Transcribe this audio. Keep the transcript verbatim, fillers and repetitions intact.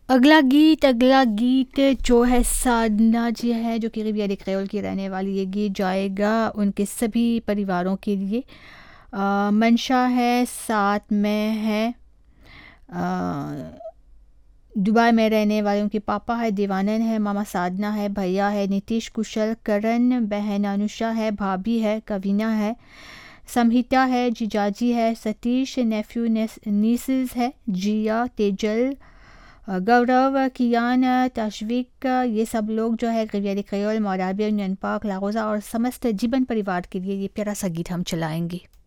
अगला गीत अगला गीत जो है साधना जी है, जो कि रिविया क्रेओल की रहने वाली। ये गीत जाएगा उनके सभी परिवारों के लिए। अ, मंशा है, साथ में है अ, दुबई में रहने वाले उनके पापा है, देवानंद है, मामा साधना है, भैया है नीतीश, कुशल, करण, बहन अनुषा है, भाभी है, कविना है, संहिता है, जीजाजी है, सतीश, नेफ्यू नीसेस है, जिया, तेजल, अ, गौरव, कियान, तशविक, ये सब लोग जो है रिविया क्रेओल, मोराबिया, यूनियन पार्क, लागोजा और समस्त जीवन परिवार के लिए ये प्यारा सा गीत हम चलाएंगे।